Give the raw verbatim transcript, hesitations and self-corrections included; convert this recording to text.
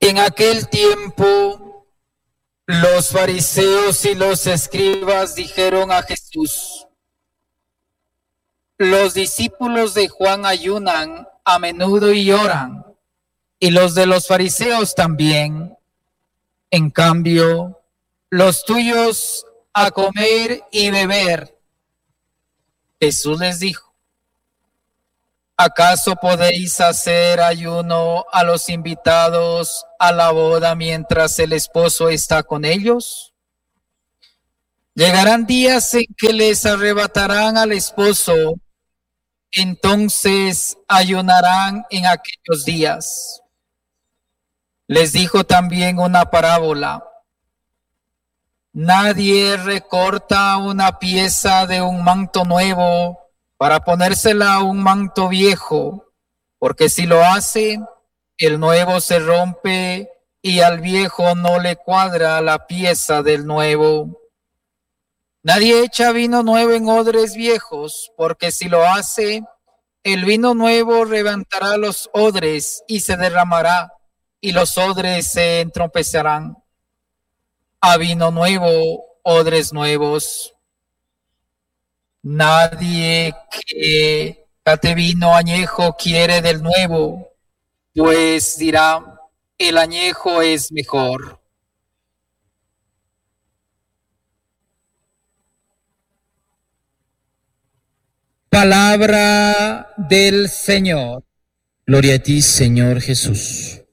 En aquel tiempo, los fariseos y los escribas dijeron a Jesús: los discípulos de Juan ayunan a menudo y oran, y los de los fariseos también. En cambio, los tuyos a comer y beber. Jesús les dijo: ¿acaso podéis hacer ayuno a los invitados a la boda mientras el esposo está con ellos? Llegarán días en que les arrebatarán al esposo, entonces ayunarán en aquellos días. Les dijo también una parábola: nadie recorta una pieza de un manto nuevo para ponérsela a un manto viejo, porque si lo hace, el nuevo se rompe y al viejo no le cuadra la pieza del nuevo. Nadie echa vino nuevo en odres viejos, porque si lo hace, el vino nuevo reventará los odres y se derramará, y los odres se entrompezarán. A vino nuevo, odres nuevos. Nadie que cate vino añejo quiere del nuevo, pues dirá: el añejo es mejor. Palabra del Señor. Gloria a ti, Señor Jesús.